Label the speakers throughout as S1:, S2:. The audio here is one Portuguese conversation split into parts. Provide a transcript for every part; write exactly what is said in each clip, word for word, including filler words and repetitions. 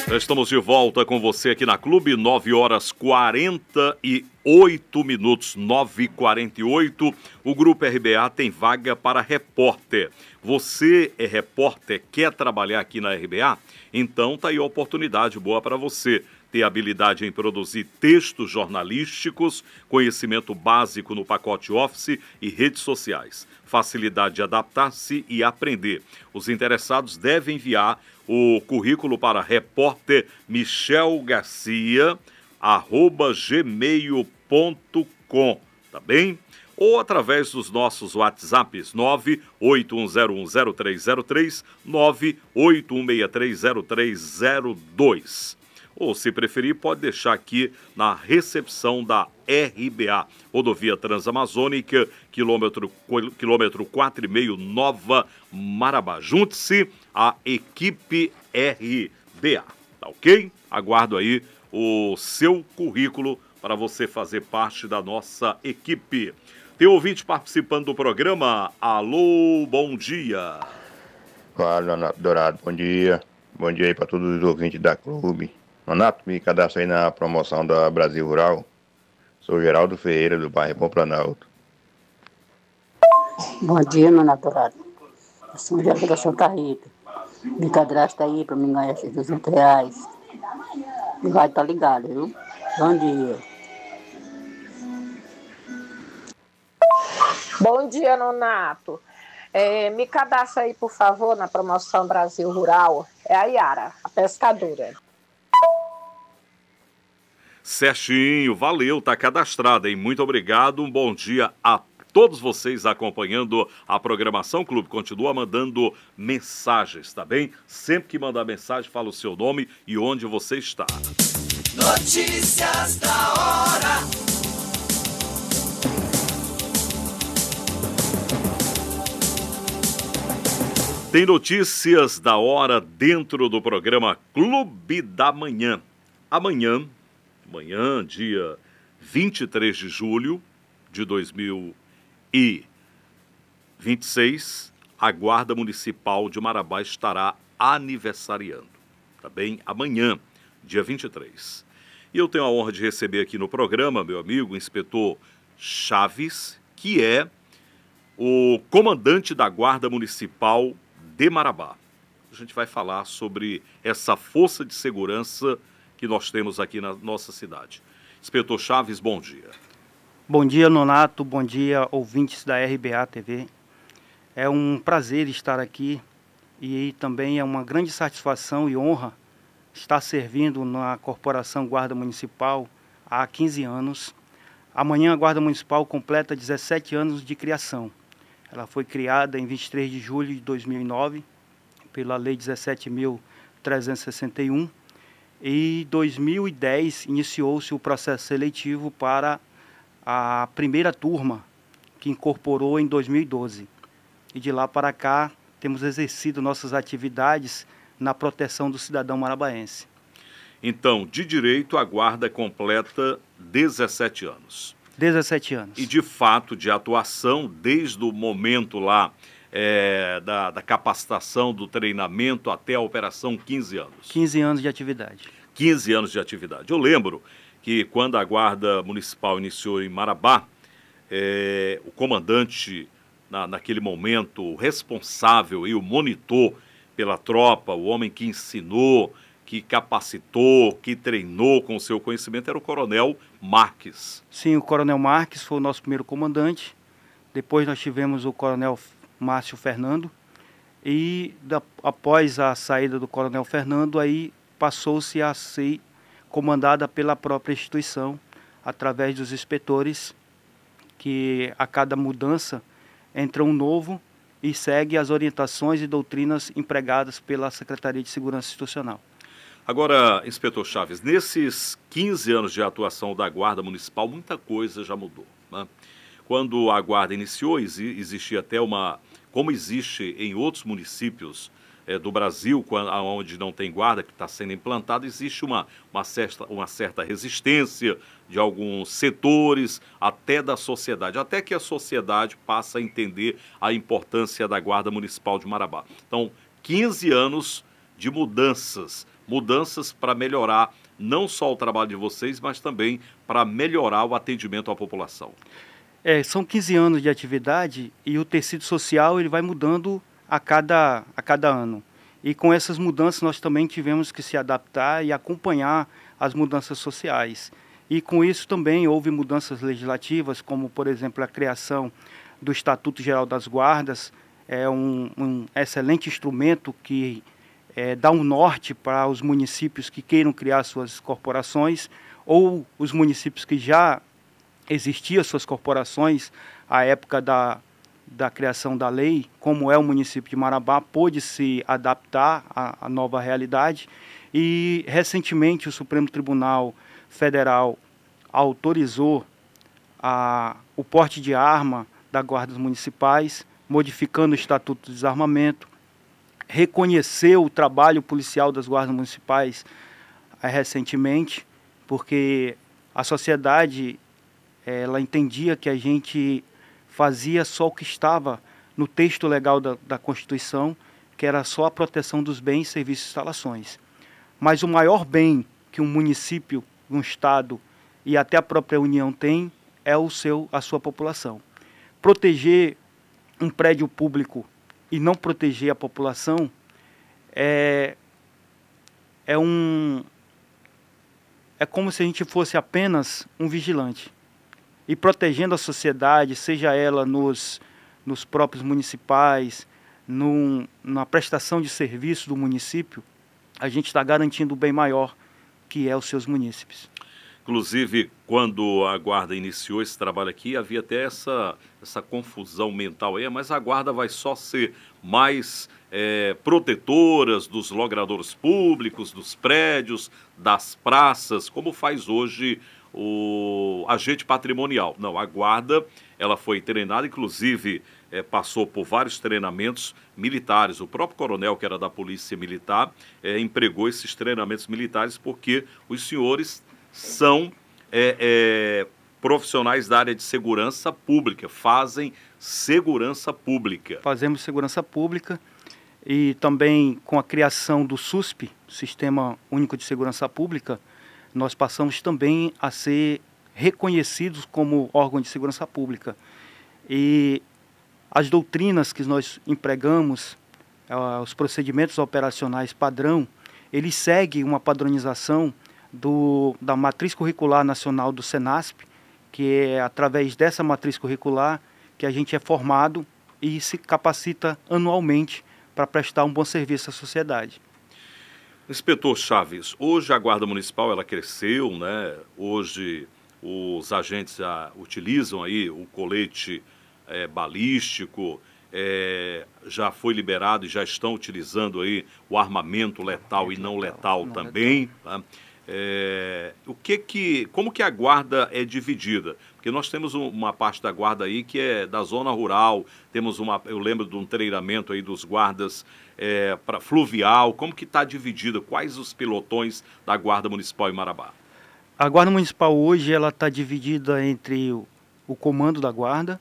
S1: Estamos de volta com você aqui na Clube, nove horas quarenta e oito minutos, nove e quarenta e oito. O Grupo R B A tem vaga para repórter. Você é repórter, quer trabalhar aqui na R B A? Então tá aí a oportunidade boa para você. Ter habilidade em produzir textos jornalísticos, conhecimento básico no pacote Office e redes sociais. Facilidade de adaptar-se e aprender. Os interessados devem enviar o currículo para repórter Michel Garcia, arroba gmail ponto com, tá bem? Ou através dos nossos WhatsApps nove oito um zero um zero três zero três, nove oito um seis três zero três zero dois. Ou, se preferir, pode deixar aqui na recepção da R B A, Rodovia Transamazônica, quilômetro, quilômetro quatro e meio, Nova Marabá. Junte-se à equipe R B A, tá ok? Aguardo aí o seu currículo para você fazer parte da nossa equipe. Tem ouvinte participando do programa. Alô, bom dia.
S2: Fala, Nonato Dourado, bom dia. Bom dia aí para todos os ouvintes da Clube. Nonato, me cadastrei na promoção da Brasil Rural. Sou Geraldo Ferreira, do bairro Bom Planalto.
S3: Bom dia, Nonato Dourado. Eu sou Angélica da Santa Rita. Me cadastra aí para mim ganhar esses duzentos reais. E vai estar ligado, viu? Bom dia.
S4: Bom dia, Nonato. É, me cadastra aí, por favor, na promoção Brasil Rural. É a Yara, a pescadora.
S1: Certinho, valeu, tá cadastrada, hein? Muito obrigado, um bom dia a todos vocês acompanhando a programação. Clube continua mandando mensagens, tá bem? Sempre que mandar mensagem, fala o seu nome e onde você está.
S5: Notícias da hora.
S1: Tem notícias da hora dentro do programa Clube da Manhã. Amanhã, amanhã, dia vinte e três de julho de dois mil e vinte e seis, a Guarda Municipal de Marabá estará aniversariando, tá bem? Amanhã, dia vinte e três. E eu tenho a honra de receber aqui no programa, meu amigo, o inspetor Chaves, que é o comandante da Guarda Municipal de Marabá. A gente vai falar sobre essa força de segurança que nós temos aqui na nossa cidade. Inspetor Chaves, bom dia.
S6: Bom dia, Nonato. Bom dia, ouvintes da R B A T V. É um prazer estar aqui e também é uma grande satisfação e honra estar servindo na Corporação Guarda Municipal há quinze anos. Amanhã a Guarda Municipal completa dezessete anos de criação. Ela foi criada em vinte e três de julho de dois mil e nove, pela Lei dezessete mil trezentos e sessenta e um, e em dois mil e dez iniciou-se o processo seletivo para a primeira turma, que incorporou em dois mil e doze. E de lá para cá, temos exercido nossas atividades na proteção do cidadão marabaense.
S1: Então, de direito, a Guarda completa dezessete anos.
S6: dezessete anos.
S1: E de fato, de atuação, desde o momento lá é, da, da capacitação, do treinamento até a operação, quinze anos.
S6: quinze anos de atividade.
S1: quinze anos de atividade. Eu lembro que quando a Guarda Municipal iniciou em Marabá, é, o comandante, na, naquele momento, o responsável e o monitor pela tropa, o homem que ensinou, que capacitou, que treinou com o seu conhecimento, era o Coronel Marques.
S6: Sim, o Coronel Marques foi o nosso primeiro comandante. Depois nós tivemos o Coronel Márcio Fernando. E da, após a saída do Coronel Fernando, aí passou-se a ser comandada pela própria instituição, através dos inspetores, que a cada mudança entra um novo e segue as orientações e doutrinas empregadas pela Secretaria de Segurança Institucional.
S1: Agora, inspetor Chaves, nesses quinze anos de atuação da Guarda Municipal, muita coisa já mudou, né? Quando a Guarda iniciou, existia até uma, como existe em outros municípios é, do Brasil, quando, onde não tem guarda, que está sendo implantado, existe uma, uma, certa, uma certa resistência de alguns setores, até da sociedade, até que a sociedade passa a entender a importância da Guarda Municipal de Marabá. Então, quinze anos de mudanças, mudanças para melhorar não só o trabalho de vocês, mas também para melhorar o atendimento à população.
S6: É, são quinze anos de atividade e o tecido social ele vai mudando a cada, a cada ano. E com essas mudanças nós também tivemos que se adaptar e acompanhar as mudanças sociais. E com isso também houve mudanças legislativas, como por exemplo a criação do Estatuto Geral das Guardas, é um, um excelente instrumento que é, dá um norte para os municípios que queiram criar suas corporações ou os municípios que já existiam suas corporações à época da da criação da lei, como é o município de Marabá, pôde se adaptar à, à nova realidade e recentemente o Supremo Tribunal Federal autorizou a, o porte de arma das guardas municipais, modificando o Estatuto do Desarmamento, reconheceu o trabalho policial das guardas municipais é, recentemente, porque a sociedade ela entendia que a gente fazia só o que estava no texto legal da, da Constituição, que era só a proteção dos bens, serviços e instalações. Mas o maior bem que um município, um estado e até a própria União tem é o seu, a sua população. Proteger um prédio público e não proteger a população é, é, um, é como se a gente fosse apenas um vigilante. E protegendo a sociedade, seja ela nos, nos próprios municipais, num, na prestação de serviço do município, a gente está garantindo o bem maior, que é os seus munícipes.
S1: Inclusive, quando a Guarda iniciou esse trabalho aqui, havia até essa, essa confusão mental aí, mas a Guarda vai só ser mais é, protetoras dos logradouros públicos, dos prédios, das praças, como faz hoje o agente patrimonial. Não, a Guarda, ela foi treinada, inclusive é, passou por vários treinamentos militares. O próprio coronel, que era da Polícia Militar, é, empregou esses treinamentos militares porque os senhores são é, é, profissionais da área de segurança pública, fazem segurança pública.
S6: Fazemos segurança pública e também com a criação do SUSP, Sistema Único de Segurança Pública, nós passamos também a ser reconhecidos como órgão de segurança pública. E as doutrinas que nós empregamos, uh, os procedimentos operacionais padrão, eles seguem uma padronização do, da Matriz Curricular Nacional do SENASP, que é através dessa matriz curricular que a gente é formado e se capacita anualmente para prestar um bom serviço à sociedade.
S1: Inspetor Chaves, hoje a Guarda Municipal ela cresceu, né? Hoje os agentes já utilizam aí o colete é, balístico, é, já foi liberado e já estão utilizando aí o armamento letal e não letal também. Tá? É, o que que, como que a guarda é dividida? Porque nós temos uma parte da guarda aí que é da zona rural, temos uma, eu lembro de um treinamento aí dos guardas é, para fluvial. Como que está dividida? Quais os pelotões da Guarda Municipal em Marabá?
S6: A Guarda Municipal hoje ela está dividida entre o, o comando da guarda,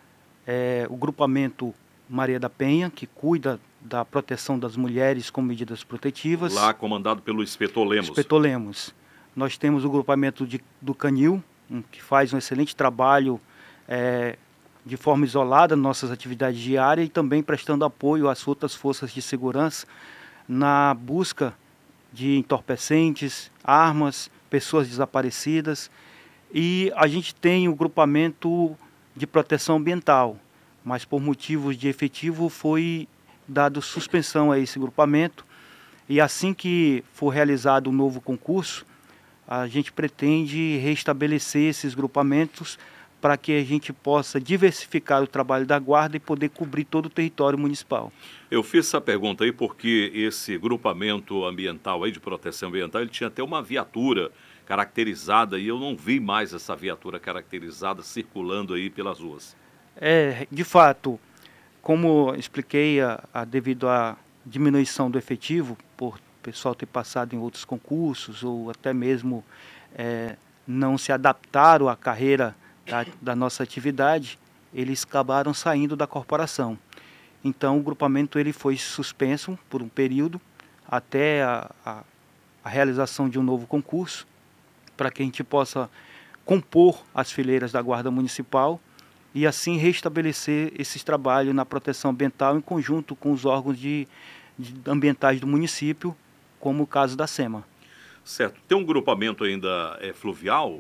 S6: é, o grupamento Maria da Penha, que cuida da proteção das mulheres com medidas protetivas.
S1: Lá comandado pelo Inspetor Lemos.
S6: Inspetor Lemos. Nós temos o grupamento de, do Canil, um, que faz um excelente trabalho é, de forma isolada nas nossas atividades diárias e também prestando apoio às outras forças de segurança na busca de entorpecentes, armas, pessoas desaparecidas. E a gente tem o grupamento de proteção ambiental, mas por motivos de efetivo foi dado suspensão a esse grupamento, e assim que for realizado um novo concurso, a gente pretende restabelecer esses grupamentos para que a gente possa diversificar o trabalho da guarda e poder cobrir todo o território municipal.
S1: Eu fiz essa pergunta aí porque esse grupamento ambiental aí de proteção ambiental, ele tinha até uma viatura caracterizada e eu não vi mais essa viatura caracterizada circulando aí pelas ruas.
S6: É, de fato, como expliquei, a, a, devido à diminuição do efetivo, por o pessoal ter passado em outros concursos ou até mesmo é, não se adaptaram à carreira da, da nossa atividade, eles acabaram saindo da corporação. Então o grupamento ele foi suspenso por um período, até a, a, a realização de um novo concurso, para que a gente possa compor as fileiras da Guarda Municipal e assim restabelecer esses trabalhos na proteção ambiental em conjunto com os órgãos de, de ambientais do município, como o caso da SEMA.
S1: Certo. Tem um grupamento ainda é, fluvial?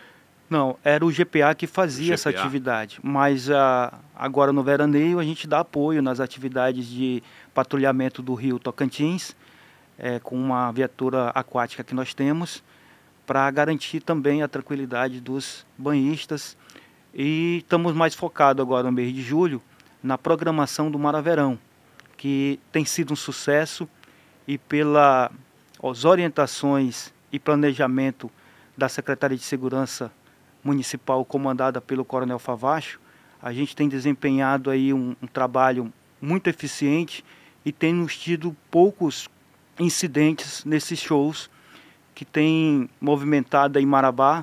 S6: Não, era o G P A que fazia essa atividade, mas a, agora no veraneio a gente dá apoio nas atividades de patrulhamento do rio Tocantins, é, com uma viatura aquática que nós temos, para garantir também a tranquilidade dos banhistas. E estamos mais focados agora no mês de julho na programação do Maraverão, que tem sido um sucesso e pelas orientações e planejamento da Secretaria de Segurança Municipal, comandada pelo Coronel Favacho, a gente tem desempenhado aí um, um trabalho muito eficiente e temos tido poucos incidentes nesses shows que tem movimentado em Marabá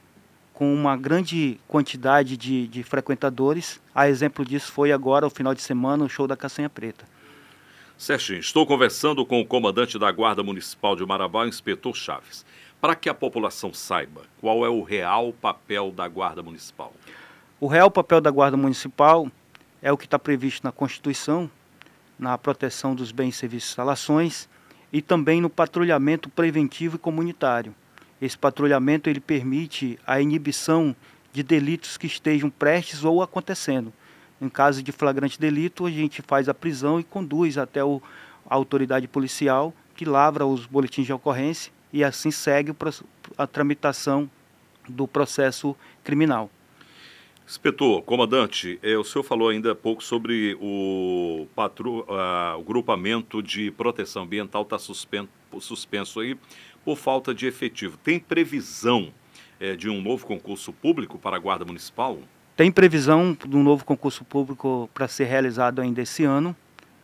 S6: com uma grande quantidade de, de frequentadores. A exemplo disso foi agora, o final de semana, o show da Caçanha Preta.
S1: Serginho, estou conversando com o comandante da Guarda Municipal de Marabá, o inspetor Chaves. Para que a população saiba qual é o real papel da Guarda Municipal.
S6: O real papel da Guarda Municipal é o que está previsto na Constituição, na proteção dos bens, serviços e instalações e também no patrulhamento preventivo e comunitário. Esse patrulhamento ele permite a inibição de delitos que estejam prestes ou acontecendo. Em caso de flagrante delito, a gente faz a prisão e conduz até o, a autoridade policial que lavra os boletins de ocorrência e assim segue a tramitação do processo criminal.
S1: Inspetor, comandante, eh, o senhor falou ainda há pouco sobre o, patru, uh, o grupamento de proteção ambiental está suspenso, suspenso aí por falta de efetivo. Tem previsão eh, de um novo concurso público para a Guarda Municipal?
S6: Tem previsão de um novo concurso público para ser realizado ainda esse ano,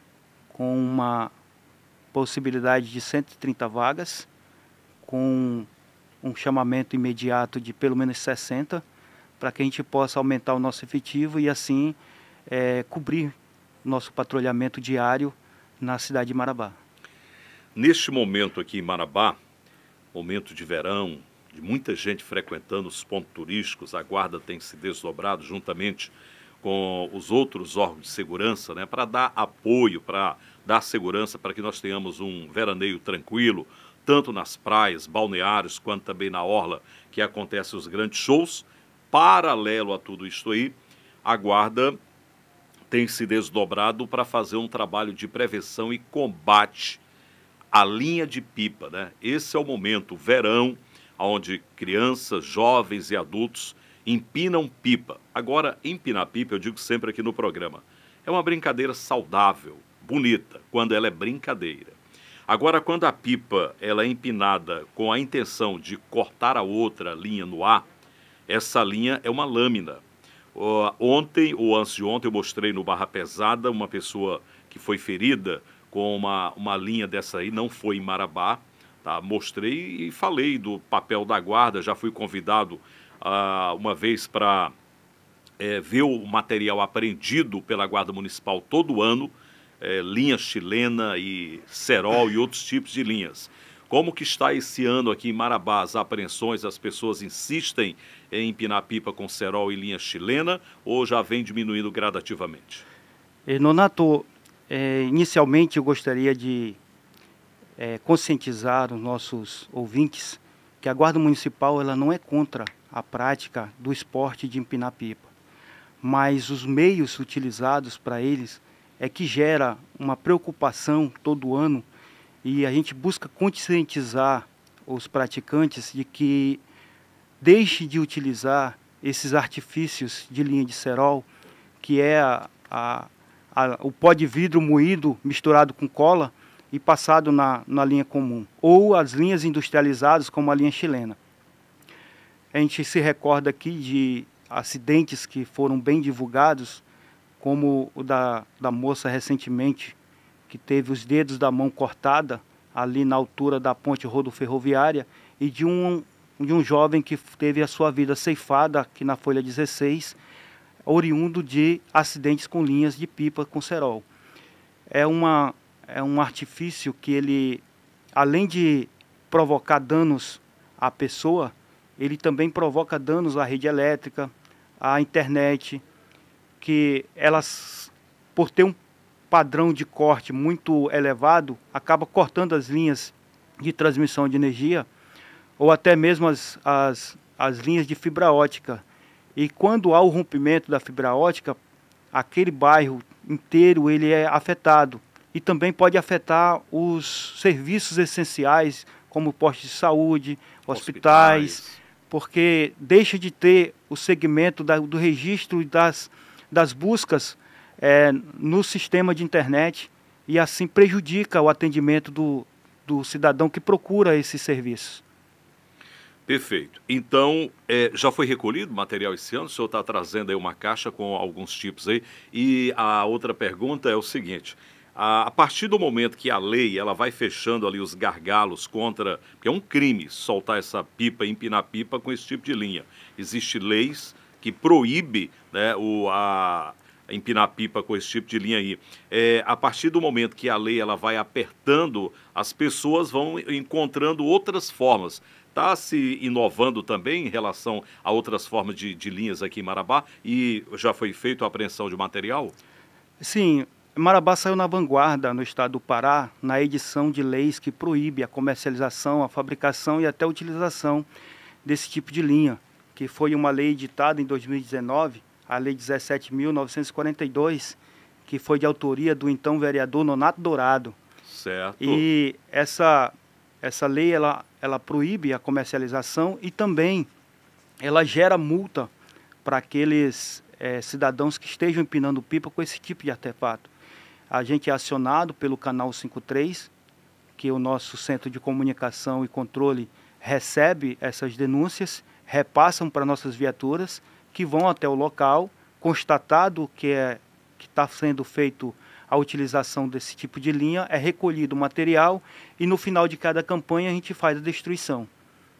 S6: com uma possibilidade de cento e trinta vagas, com um chamamento imediato de pelo menos sessenta, para que a gente possa aumentar o nosso efetivo e assim é, cobrir nosso patrulhamento diário na cidade de Marabá.
S1: Neste momento aqui em Marabá, momento de verão, de muita gente frequentando os pontos turísticos, a Guarda tem se desdobrado juntamente com os outros órgãos de segurança, né, para dar apoio, para dar segurança, para que nós tenhamos um veraneio tranquilo, tanto nas praias, balneários, quanto também na orla, que acontecem os grandes shows. Paralelo a tudo isso aí, a Guarda tem se desdobrado para fazer um trabalho de prevenção e combate à linha de pipa, né? Esse é o momento, o verão, onde crianças, jovens e adultos empinam pipa. Agora, empinar pipa, eu digo sempre aqui no programa, é uma brincadeira saudável, bonita, quando ela é brincadeira. Agora, quando a pipa ela é empinada com a intenção de cortar a outra linha no ar, essa linha é uma lâmina. Uh, ontem, ou antes de ontem, eu mostrei no Barra Pesada uma pessoa que foi ferida com uma, uma linha dessa aí, não foi em Marabá, tá? Mostrei e falei do papel da Guarda, já fui convidado uh, uma vez para é, ver o material apreendido pela Guarda Municipal todo ano, é, linha chilena e cerol e outros tipos de linhas. Como que está esse ano aqui em Marabá, as apreensões, as pessoas insistem em empinar pipa com cerol e linha chilena ou já vem diminuindo gradativamente?
S6: Nonato, é, inicialmente eu gostaria de é, conscientizar os nossos ouvintes que a Guarda Municipal ela não é contra a prática do esporte de empinar pipa, mas os meios utilizados para eles é que gera uma preocupação todo ano. E a gente busca conscientizar os praticantes de que deixe de utilizar esses artifícios de linha de cerol, que é a, a, a, o pó de vidro moído misturado com cola e passado na, na linha comum, ou as linhas industrializadas como a linha chilena. A gente se recorda aqui de acidentes que foram bem divulgados, como o da, da moça recentemente, que teve os dedos da mão cortada ali na altura da ponte rodoferroviária, e de um, de um jovem que teve a sua vida ceifada aqui na Folha dezesseis, oriundo de acidentes com linhas de pipa com cerol. É, uma, é um artifício que ele além de provocar danos à pessoa, ele também provoca danos à rede elétrica, à internet, que elas, por ter um padrão de corte muito elevado, acaba cortando as linhas de transmissão de energia, ou até mesmo as, as, as linhas de fibra ótica. E quando há o rompimento da fibra ótica, aquele bairro inteiro ele é afetado. E também pode afetar os serviços essenciais, como postos de saúde, hospitais, hospitais. Porque deixa de ter o segmento da, do registro das, das buscas é, no sistema de internet, e assim prejudica o atendimento do, do cidadão que procura esses serviços.
S1: Perfeito. Então, é, já foi recolhido material esse ano? O senhor está trazendo aí uma caixa com alguns tipos aí. E a outra pergunta é o seguinte: a, a partir do momento que a lei ela vai fechando ali os gargalos contra... Porque é um crime soltar essa pipa, empinar pipa com esse tipo de linha. Existem leis que proíbem, né, o, a, empinar pipa com esse tipo de linha aí. É, a partir do momento que a lei ela vai apertando, as pessoas vão encontrando outras formas. Está se inovando também em relação a outras formas de, de linhas aqui em Marabá? E já foi feita a apreensão de material?
S6: Sim, Marabá saiu na vanguarda no estado do Pará na edição de leis que proíbe a comercialização, a fabricação e até a utilização desse tipo de linha, que foi uma lei editada em dois mil e dezenove, a Lei dezessete mil novecentos e quarenta e dois, que foi de autoria do então vereador Nonato Dourado.
S1: Certo.
S6: E essa, essa lei ela, ela proíbe a comercialização e também ela gera multa para aqueles é, cidadãos que estejam empinando pipa com esse tipo de artefato. A gente é acionado pelo canal cinquenta e três, que o nosso Centro de Comunicação e Controle recebe essas denúncias, repassam para nossas viaturas, que vão até o local, constatado que é, que está sendo feito a utilização desse tipo de linha, é recolhido o material e no final de cada campanha a gente faz a destruição.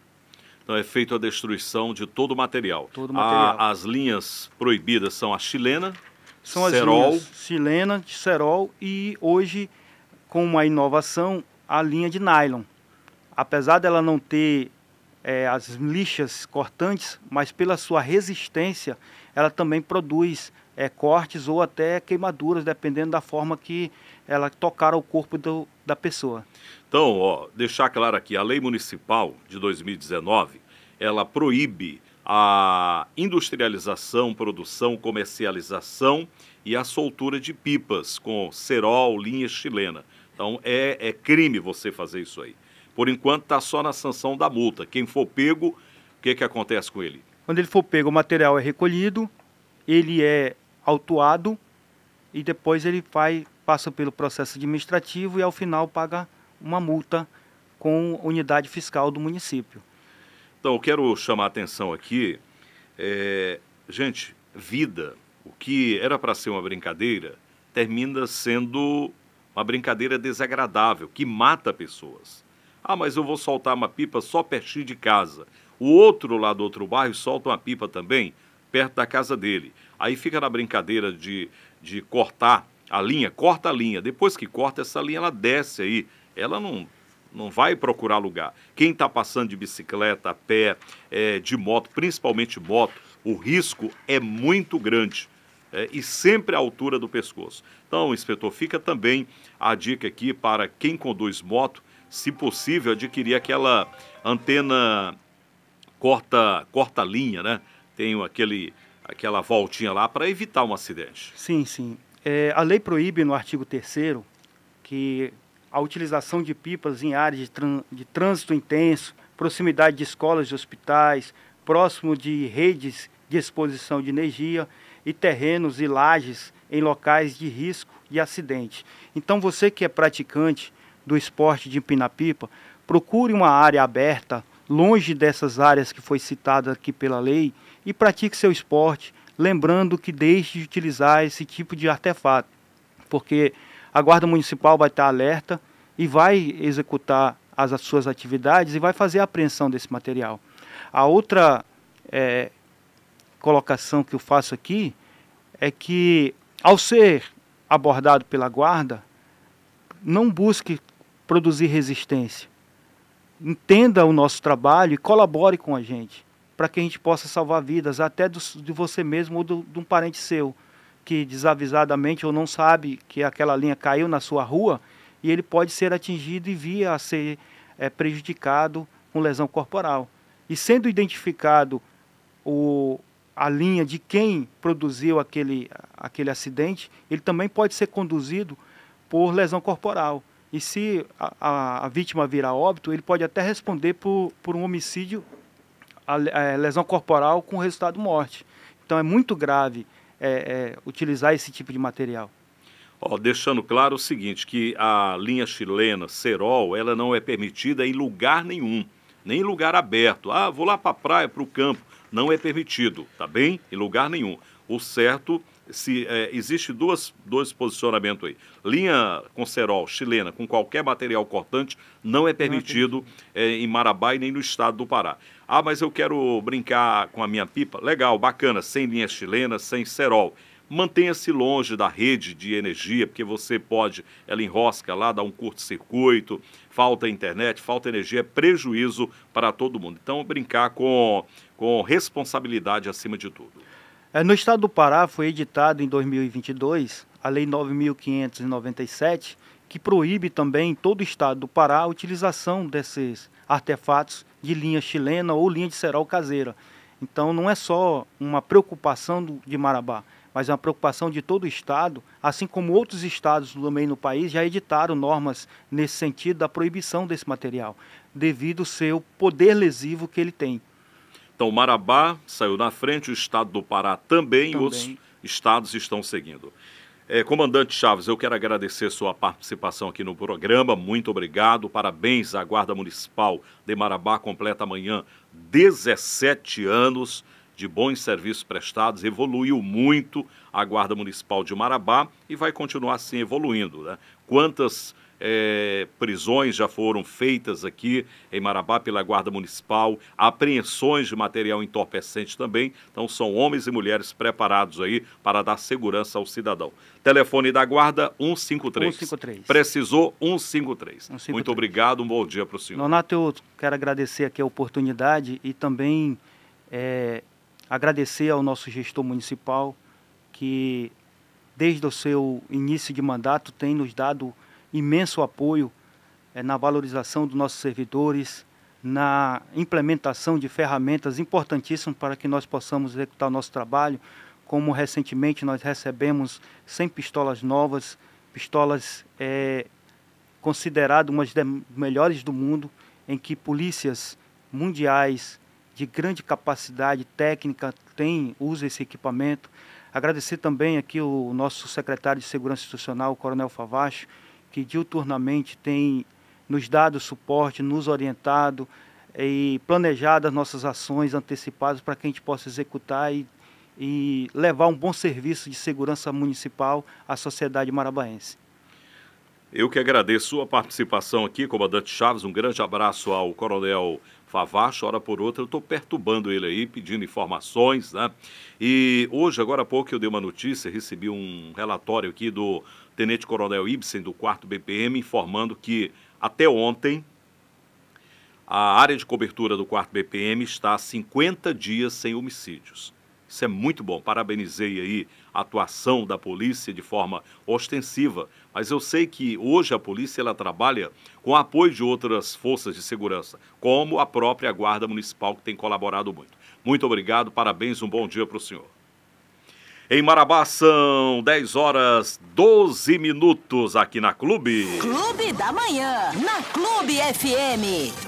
S1: Então é feita a destruição de todo o material.
S6: Todo o material.
S1: A, as linhas proibidas são a chilena,
S6: são as
S1: cerol.
S6: linhas chilena, cerol e hoje, com uma inovação, a linha de nylon. Apesar dela não ter é, as lixas cortantes, mas pela sua resistência, ela também produz é, cortes ou até queimaduras, dependendo da forma que ela tocar o corpo do, da pessoa.
S1: Então, ó, deixar claro aqui, a Lei Municipal de dois mil e dezenove, ela proíbe a industrialização, produção, comercialização e a soltura de pipas com cerol, linha chilena. Então, é, é crime você fazer isso aí. Por enquanto, está só na sanção da multa. Quem for pego, o que, que acontece com ele?
S6: Quando ele for pego, o material é recolhido, ele é autuado e depois ele vai, passa pelo processo administrativo e, ao final, paga uma multa com unidade fiscal do município.
S1: Então, eu quero chamar a atenção aqui, é, gente, vida, o que era para ser uma brincadeira, termina sendo uma brincadeira desagradável, que mata pessoas. Ah, mas eu vou soltar uma pipa só pertinho de casa. O outro lá do outro bairro solta uma pipa também, perto da casa dele. Aí fica na brincadeira de, de cortar a linha, corta a linha. Depois que corta, essa linha ela desce aí, ela não... não vai procurar lugar. Quem está passando de bicicleta, a pé, é, de moto, principalmente moto, o risco é muito grande é, e sempre à altura do pescoço. Então, inspetor, fica também a dica aqui para quem conduz moto, se possível, adquirir aquela antena corta, corta linha, né? Tem aquele, aquela voltinha lá para evitar um acidente.
S6: Sim, sim. É, a lei proíbe no artigo terceiro que a utilização de pipas em áreas de, tran de trânsito intenso, proximidade de escolas e hospitais, próximo de redes de exposição de energia e terrenos e lajes em locais de risco de acidente. Então, você que é praticante do esporte de empinar pipa, procure uma área aberta, longe dessas áreas que foi citada aqui pela lei, e pratique seu esporte, lembrando que deixe de utilizar esse tipo de artefato, porque a Guarda Municipal vai estar alerta e vai executar as, as suas atividades e vai fazer a apreensão desse material. A outra é, colocação que eu faço aqui é que, ao ser abordado pela Guarda, não busque produzir resistência. Entenda o nosso trabalho e colabore com a gente, para que a gente possa salvar vidas, até do, de você mesmo ou do, de um parente seu, que desavisadamente ou não sabe que aquela linha caiu na sua rua, e ele pode ser atingido e vir a ser é, prejudicado com lesão corporal. E sendo identificado o, a linha de quem produziu aquele, aquele acidente, ele também pode ser conduzido por lesão corporal. E se a, a, a vítima vir a óbito, ele pode até responder por, por um homicídio, a, a lesão corporal com resultado morte. Então é muito grave é, é, utilizar esse tipo de material.
S1: Oh, deixando claro o seguinte, que a linha chilena Cerol, ela não é permitida em lugar nenhum, nem em lugar aberto. Ah, vou lá para a praia, para o campo. Não é permitido, tá bem? Em lugar nenhum. O certo, se é, existe duas, dois posicionamentos aí. Linha com cerol chilena, com qualquer material cortante, não é permitido é, em Marabá e nem no estado do Pará. Ah, mas eu quero brincar com a minha pipa. Legal, bacana, sem linha chilena, sem cerol. Mantenha-se longe da rede de energia, porque você pode, ela enrosca lá, dá um curto-circuito, falta internet, falta energia, é prejuízo para todo mundo. Então, brincar com, com responsabilidade acima de tudo.
S6: É, no estado do Pará foi editado em dois mil e vinte e dois a Lei nove mil quinhentos e noventa e sete, que proíbe também em todo o estado do Pará a utilização desses artefatos de linha chilena ou linha de cerol caseira. Então, não é só uma preocupação do, de Marabá, mas é uma preocupação de todo o estado, assim como outros estados também no país já editaram normas nesse sentido da proibição desse material, devido ao seu poder lesivo que ele tem.
S1: Então, Marabá saiu na frente, o estado do Pará também, também. E outros estados estão seguindo. É, Comandante Chaves, eu quero agradecer sua participação aqui no programa, muito obrigado, parabéns à Guarda Municipal de Marabá, completa amanhã dezessete anos de bons serviços prestados, evoluiu muito a Guarda Municipal de Marabá e vai continuar assim evoluindo, né? Quantas é, prisões já foram feitas aqui em Marabá pela Guarda Municipal, apreensões de material entorpecente também, então são homens e mulheres preparados aí para dar segurança ao cidadão. Telefone da Guarda, um cinco três.
S6: um cinco três.
S1: Precisou, um cinco três.
S6: um cinco três.
S1: Muito obrigado, um bom dia para o senhor.
S6: Nonato, eu quero agradecer aqui a oportunidade e também é, agradecer ao nosso gestor municipal, que desde o seu início de mandato tem nos dado imenso apoio é, na valorização dos nossos servidores, na implementação de ferramentas importantíssimas para que nós possamos executar o nosso trabalho, como recentemente nós recebemos cem pistolas novas, pistolas é, consideradas umas das melhores do mundo, em que polícias mundiais de grande capacidade técnica têm, usam esse equipamento. Agradecer também aqui o nosso secretário de Segurança Institucional, o Coronel Favacho, que diuturnamente tem nos dado suporte, nos orientado e planejado as nossas ações antecipadas para que a gente possa executar e, e levar um bom serviço de segurança municipal à sociedade marabaense.
S1: Eu que agradeço a sua participação aqui, Comandante Chaves, um grande abraço ao Coronel Favacho, hora por outra eu estou perturbando ele aí, pedindo informações, né? E hoje, agora há pouco, eu dei uma notícia, recebi um relatório aqui do Tenente Coronel Ibsen, do quarto B P M, informando que até ontem a área de cobertura do quarto B P M está há cinquenta dias sem homicídios. Isso é muito bom, parabenizei aí a atuação da polícia de forma ostensiva, mas eu sei que hoje a polícia ela trabalha com apoio de outras forças de segurança, como a própria Guarda Municipal, que tem colaborado muito. Muito obrigado, parabéns, um bom dia para o senhor. Em Marabá são dez horas, doze minutos aqui na Clube.
S5: Clube da Manhã, na Clube F M.